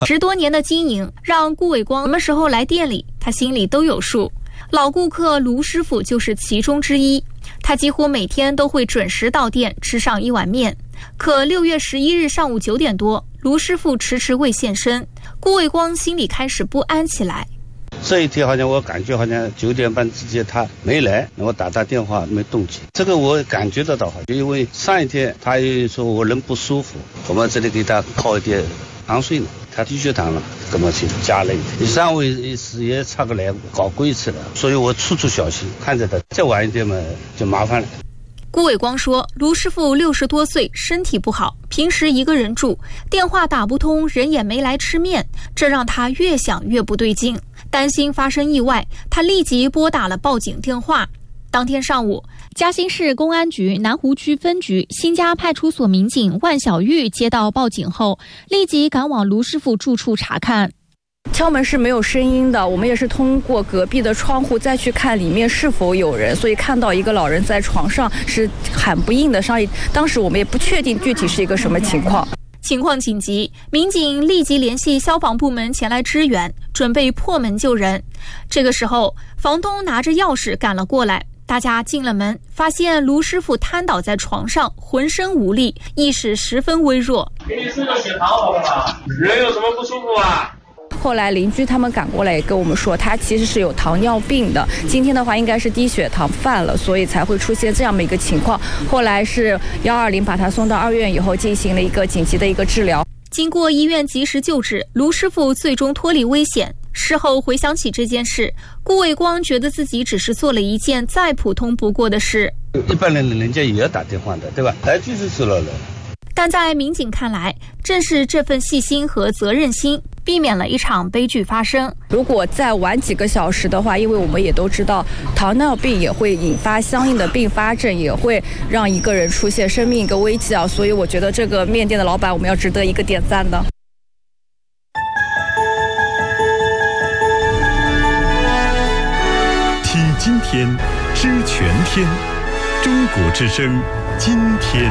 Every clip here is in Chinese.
10多年的经营让顾伟光什么时候来店里，他心里都有数。老顾客卢师傅就是其中之一，他几乎每天都会准时到店吃上一碗面。可6月11日上午9点多，卢师傅迟迟未现身，顾伟光心里开始不安起来。 这一天好像我感觉好像9点半之前他没来，我打他电话没动静，这个我感觉得到，因为上一天他也说我人不舒服，我们这里给他靠一点糖水呢，他低血糖了，跟我去加了一点，上午也差个来搞过一次了，所以我处处小心，看着他再晚一点嘛就麻烦了。 顾伟光说，卢师傅60多岁，身体不好，平时一个人住，电话打不通，人也没来吃面，这让他越想越不对劲，担心发生意外，他立即拨打了报警电话。当天上午，嘉兴市公安局南湖区分局新家派出所民警万小玉接到报警后，立即赶往卢师傅住处查看。 敲门是没有声音的，我们也是通过隔壁的窗户再去看里面是否有人，所以看到一个老人在床上是喊不应的声音，当时我们也不确定具体是一个什么情况。 情况紧急，民警立即联系消防部门前来支援，准备破门救人。这个时候，房东拿着钥匙赶了过来，大家进了门，发现卢师傅瘫倒在床上，浑身无力，意识十分微弱。 给你吃个血糖好不好？人有什么不舒服啊？ 后来邻居他们赶过来也跟我们说，他其实是有糖尿病的，今天的话应该是低血糖犯了，所以才会出现这样的一个情况。后来是120把他送到2院以后进行了一个紧急的一个治疗。 经过医院及时救治，卢师傅最终脱离危险。事后回想起这件事，顾伟光觉得自己只是做了一件再普通不过的事。 一般人家也要打电话的，对吧？来就是知道了。 但在民警看来，正是这份细心和责任心，避免了一场悲剧发生。 如果再晚几个小时的话，因为我们也都知道，糖尿病也会引发相应的并发症，也会让一个人出现生命一个危机啊。所以我觉得这个面店的老板，我们要值得一个点赞的。 听今天，知全天，中国之声，今天。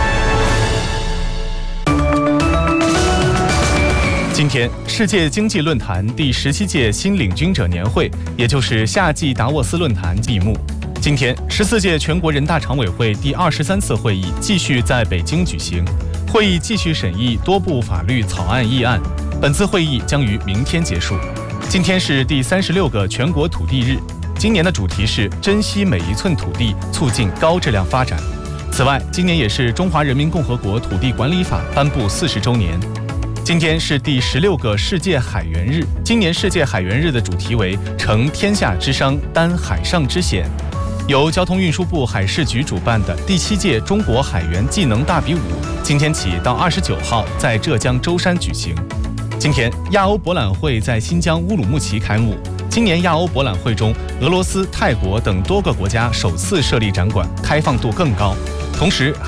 今天，世界经济论坛第17届新领军者年会，也就是夏季达沃斯论坛闭幕。今天，14届全国人大常委会第23次会议继续在北京举行，会议继续审议多部法律草案议案。本次会议将于明天结束。今天是第36个全国土地日，今年的主题是珍惜每一寸土地，促进高质量发展。此外，今年也是中华人民共和国土地管理法颁布40周年。今天是第16个世界海员日，今年世界海员日的主题为承天下之商，担海上之险。由交通运输部海事局主办的第7届中国海员技能大比武，今天起到29号在浙江舟山举行。今天，亚欧博览会在新疆乌鲁木齐开幕。今年亚欧博览会中，俄罗斯、泰国等多个国家首次设立展馆，开放度更高。同时，